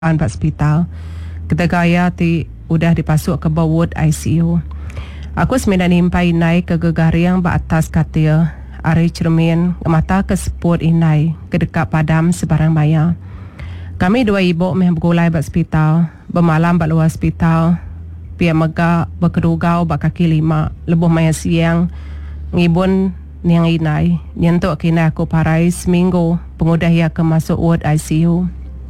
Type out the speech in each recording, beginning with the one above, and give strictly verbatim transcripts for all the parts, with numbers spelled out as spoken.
Pak hospital. Ketika ia ti udah dipasuk ke bawah I C U. Aku sembilan nimpai inai ke gegariang ba atas katil. Ari cermin mata ke seput inai ke dekat padam sebarang maya. Kami dua ibu meh bergulai ba hospital. Bermalam ba luar hospital. Pia mega berkedugau ba kaki lima. Lebuh maya siang. Ngibun niang inai. Nyentuk kina aku parai seminggu. Pengudah ia ke masuk ward I C U.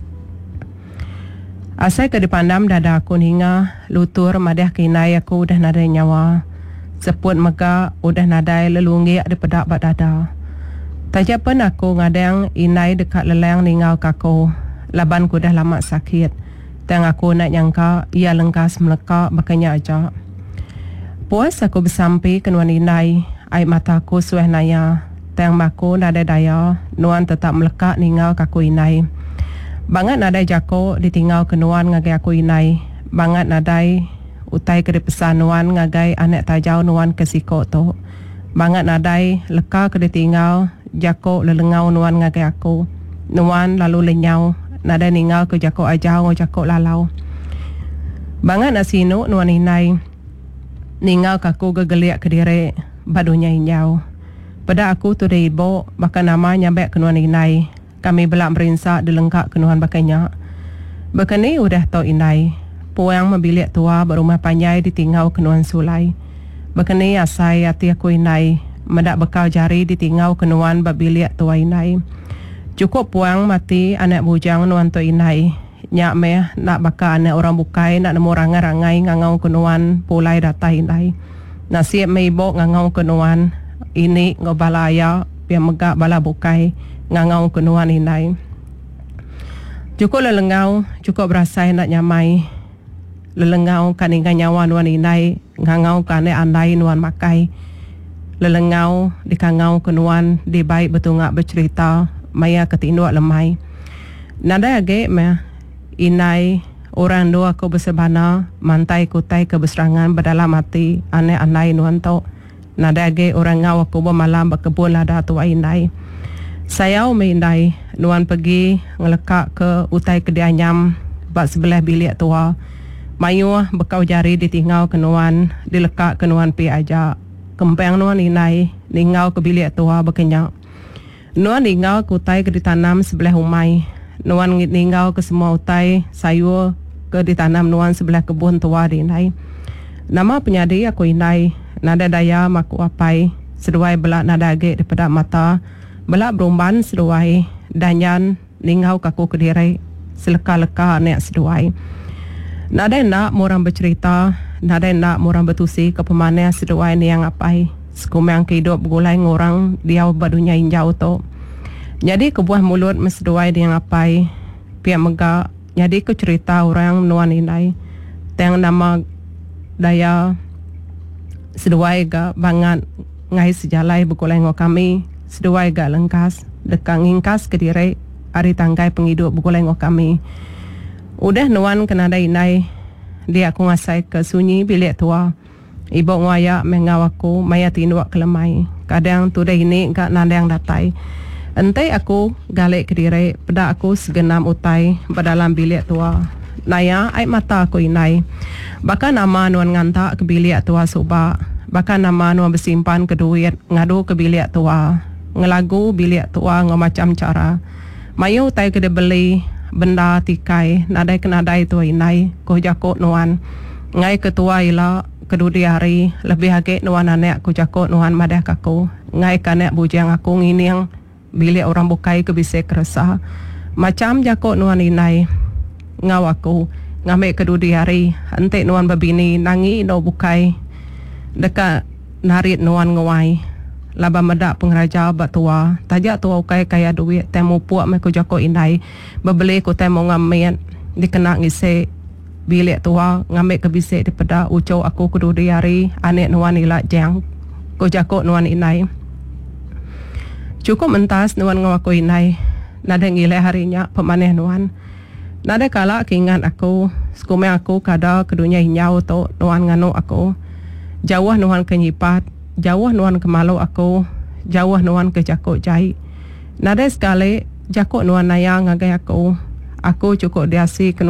Asai ke dipandam dada aku hingga lutur madah kinai aku udah nadai nyawa. Seput mega udah nadai lelungi di pedak bak dada. Tajak pun aku ngadang inai dekat leleng ningau kaku. Laban ku dah lama sakit. Tang aku nak nyangka ia lengkas melekak bakanya aja. Puas aku bersampi ke nuan inai. Air mataku sueh naya. Tang maku nadai daya. Nuan tetap melekak ningau kaku inai. Bangat nadai jako ditinggal kenuan ngagai aku inai. Bangat nadai utai ke pesan nuan ngagai anak tajau nuan ke siko tu. Bangat nadai leka ke ditinggal jako lelengau nuan ngagai aku. Nuan lalu lenyau nadai ninggal ke jako ajau ngo jako lalau. Bangat nasinu nuan inai. Ninggal kaku gegeliak ke diri badunya inyau. Pada aku tu de ibu baka nama nyabek kenuan inai. Kami belak merinsak dilengkak kenuhan bakanya. Bekani udah tau inai. Puang membilik tua berumah panjai ditinggal kenuhan sulai. Bekani asai hati aku inai. Mendak bekal jari ditinggal kenuhan babilik tua inai. Cukup puang mati anak bujang nuan tu inai. Nyak meh nak baka anak orang bukai nak nemu rangai-rangai ngangau kenuhan pulai data inai. Nasib me ibu ngangau kenuhan ini ngobalaya biar megak bala bukai. Ngangau kenuan inai. Cukup lelengau, cukup berasai nak nyamai. Lelengau kan ingat nyawa nuan inai. Ngangau kan andai nuan makai. Lelengau dikangau kenuan di baik betungak bercerita. Maya ketinduk lemai. Nada age meh inai orang dua aku bersebana. Mantai kutai kebeserangan berdalam hati. Ane andai nuan tok. Nada age orang ngau aku bermalam berkebun lada tua inai. Saya mendai nuan pergi ngelekak ke utai kedianyam bak sebelah bilik tua. Mayu bekau jari ditinggal ke nuan, dilekak ke nuan pi aja. Kempeng nuan inai ningau ke bilik tua berkenyak. Nuan ningau ke utai ke ditanam sebelah umai. Nuan ningau ke semua utai sayur ke ditanam nuan sebelah kebun tua di inai. Nama penyadi aku inai, nada daya maku apai, seduai belak nada age di pedak mata. Belak berumban seduai danyan ningau kaku kediri seleka-leka anak seduai. Nada nak orang bercerita, nada nak orang bertusi ke pemanah seduai ni yang apai. Sekumang kehidup gulai ngorang dia badunya injau tu. Jadi kebuah mulut meseduai dia yang apai. Pihak mega, jadi ke cerita orang nuan inai. Teng nama daya seduai ga bangat ngai sejalai bergulai ngor kami. Seduai gak lengkas, dekang ingkas ke diri, ari tangkai penghidup bergulai ngok kami. Udah nuan kena ada inai, dia aku ngasai ke sunyi bilik tua. Ibu ngayak mengau aku, maya tinduak kelemai. Kadang tu dah ini gak nanda yang datai. Entai aku galik ke diri, pada aku segenam utai berdalam bilik tua. Naya, air mata aku inai. Bahkan nama nuan ngantak ke bilik tua subak. Bahkan nama nuan bersimpan ke duit, ngadu ke bilik tua. Ngelagu bilik tua ngau macam cara. Mayu tai kena beli benda tikai nadai kenadai tua inai ko jakot nuan. Ngai ketua ila kedudi hari lebih agak nuan anak ko jakot nuan madah kaku. Ngai kanak bujang aku ngini yang bilik orang bukai ke bisik resah. Macam jakot nuan inai ngau aku ngambil kedudi hari ente nuan babini nangi no bukai dekat narit nuan ngawai. Laba medak pengeraja bat tua. Tajak tua ukai kaya duit. Temu puak me ko jako inai. Bebeli ko temu ngamen. Dikenak ngisi bilik tua. Ngambil ke bisik di pedak. Ucau aku kudu diari. Anek nuan ilak jang. Ko jako nuan inai. Cukup mentas nuan ngawaku inai. Nada ngilai harinya pemaneh nuan. Nada kalak kingan aku. Sekume aku kada kedunya hinyau tu. Nuan nganu aku. Jauh nuan kenyipat. Jauh nuan ke malu aku. Jauh nuan ke jakut jahit. Nada sekali jakut nuan naya ngagai aku. aku cukup diasi